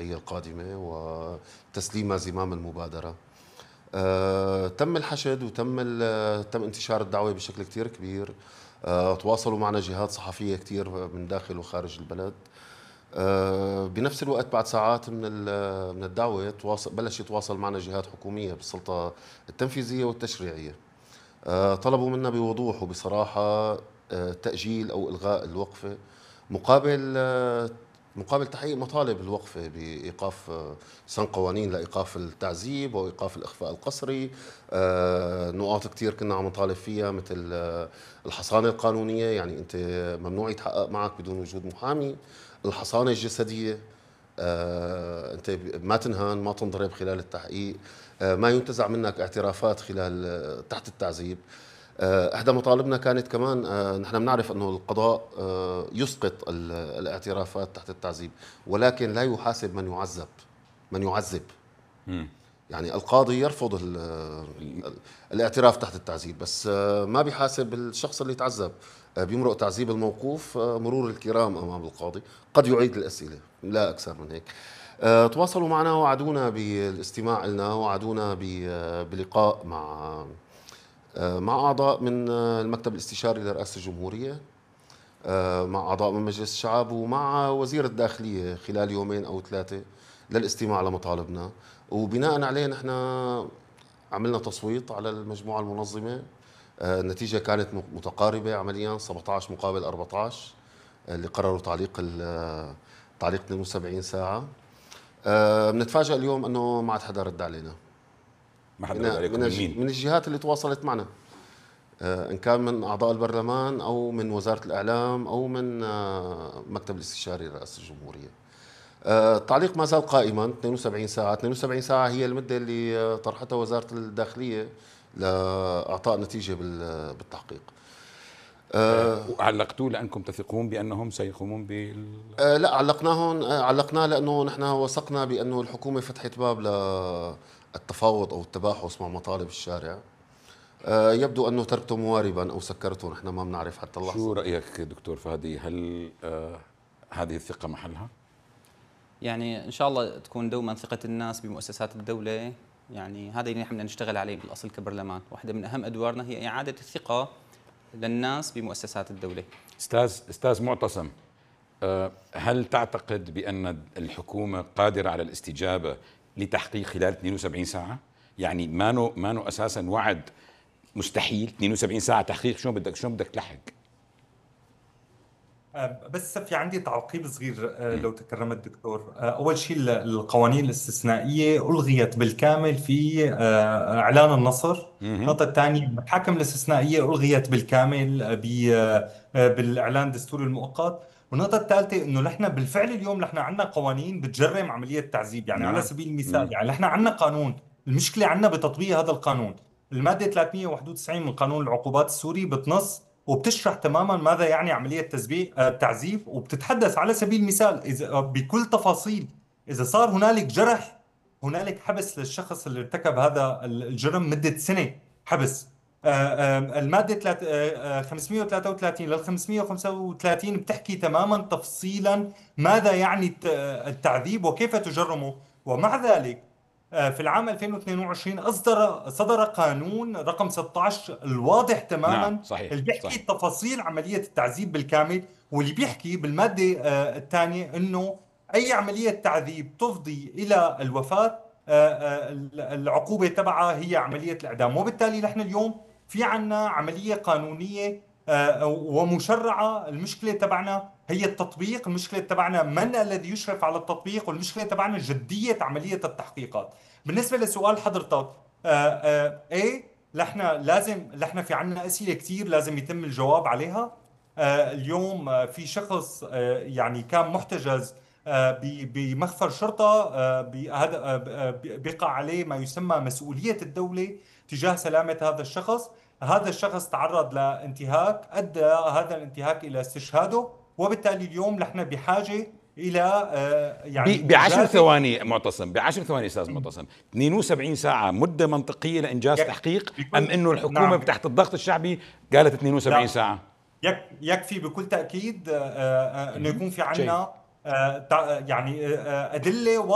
التشريعية القادمة وتسليم زمام المبادرة. تم الحشد تم انتشار الدعوة بشكل كتير كبير. تواصلوا معنا جهات صحفية كتير من داخل وخارج البلد. بنفس الوقت بعد ساعات من الدعوة بلش يتواصل معنا جهات حكومية بالسلطة التنفيذية والتشريعية. طلبوا منا بوضوح وبصراحة تأجيل أو إلغاء الوقفة مقابل تحقيق مطالب الوقفة بإيقاف سن قوانين لإيقاف التعذيب وإيقاف الإخفاء القسري. نقاط كتير كنا عم نطالب فيها مثل الحصانة القانونية، يعني أنت ممنوع يتحقق معك بدون وجود محامي. الحصانة الجسدية، أنت ما تنهان، ما تنضرب خلال التحقيق، ما ينتزع منك اعترافات خلال تحت التعذيب. إحدى مطالبنا كانت كمان، نحن بنعرف أنه القضاء يسقط الاعترافات تحت التعذيب، ولكن لا يحاسب من يعذب. يعني القاضي يرفض الاعتراف تحت التعذيب، بس ما بيحاسب الشخص اللي تعذب. بيمرق تعذيب الموقوف مرور الكرام أمام القاضي، قد يعيد الأسئلة لا أكثر من هيك. تواصلوا معنا وعدونا بالاستماع لنا، وعدونا بلقاء مع أعضاء من المكتب الاستشاري لرئاسة الجمهورية، مع أعضاء من مجلس الشعب، ومع وزير الداخلية خلال 2 أو 3 للاستماع لمطالبنا. وبناء عليه نحن عملنا تصويت على المجموعة المنظمة. النتيجة كانت متقاربة عمليا، 17 مقابل 14 اللي قرروا تعليق 72 ساعة. بنتفاجأ اليوم أنه ما عاد حدا رد علينا. ما حدا رد عليكم من مين؟ من الجهات اللي تواصلت معنا، إن كان من أعضاء البرلمان أو من وزارة الإعلام أو من مكتب الاستشاري لرئاسة الجمهورية. التعليق ما زال قائما 72 ساعة. 72 ساعة هي المدة اللي طرحتها وزارة الداخلية لإعطاء نتيجة بالتحقيق. علقتوه لأنكم تثقون بأنهم سيقومون لا، علقناه لأنه نحن وثقنا بأنه الحكومة فتحت باب للتفاوض أو التباحث مع مطالب الشارع. يبدو أنه تركته مواربا أو سكرته، نحن ما بنعرف حتى اللحظة. شو رأيك دكتور فهدي؟ هل هذه الثقة محلها؟ يعني إن شاء الله تكون دوما ثقة الناس بمؤسسات الدولة. يعني هذا اللي نحن بدنا نشتغل عليه بالأصل كبرلمان. واحدة من أهم أدوارنا هي إعادة الثقة للناس بمؤسسات الدولة. أستاذ معتصم، هل تعتقد بأن الحكومة قادرة على الاستجابة لتحقيق خلال 72 ساعة؟ يعني مانو أساسا وعد مستحيل 72 ساعة تحقيق. شو بدك تلحق؟ بس في عندي تعقيب صغير لو تكرمت دكتور. أول شيء القوانين الاستثنائية ألغيت بالكامل في إعلان النصر. النقطة الثانية المحاكم الاستثنائية ألغيت بالكامل بالإعلان الدستوري المؤقت. والنقطة الثالثة إنه نحن بالفعل اليوم نحن عندنا قوانين بتجرم عملية التعذيب. يعني على سبيل المثال يعني نحن عندنا قانون، المشكلة عندنا بتطبيق هذا القانون. المادة 391 من قانون العقوبات السوري بتنص وبتشرح تماما ماذا يعني عملية تعذيب، وبتتحدث على سبيل المثال بكل تفاصيل إذا صار هنالك جرح هنالك حبس للشخص اللي ارتكب هذا الجرم مدة سنة حبس. المادة 533 لل 535 بتحكي تماما تفصيلا ماذا يعني التعذيب وكيف تجرمه. ومع ذلك في العام 2022 صدر قانون رقم 16 الواضح تماما، صحيح. اللي بيحكي تفاصيل عملية التعذيب بالكامل، واللي بيحكي بالمادة الثانية انه اي عملية تعذيب تفضي الى الوفاة العقوبة تبعها هي عملية الاعدام. وبالتالي نحن اليوم في عنا عملية قانونية ومشرعة. المشكلة تبعنا هي التطبيق، المشكلة تبعنا من الذي يشرف على التطبيق، والمشكلة تبعنا جدية عملية التحقيقات. بالنسبة لسؤال حضرتك، ايه نحن في عنا أسئلة كتير لازم يتم الجواب عليها. اليوم في شخص يعني كان محتجز بمخفر شرطة، بيقع عليه ما يسمى مسؤولية الدولة تجاه سلامة هذا الشخص. هذا الشخص تعرض لانتهاك، أدى هذا الانتهاك إلى استشهاده. وبالتالي اليوم نحن بحاجة إلى يعني ب10 ثواني معتصم، ب10 ثواني أستاذ معتصم، 72 ساعة مدة منطقية لإنجاز تحقيق، أم إنه الحكومة تحت الضغط الشعبي قالت 72 ساعة؟ يكفي بكل تأكيد أنه يكون في عنا يعني أدلة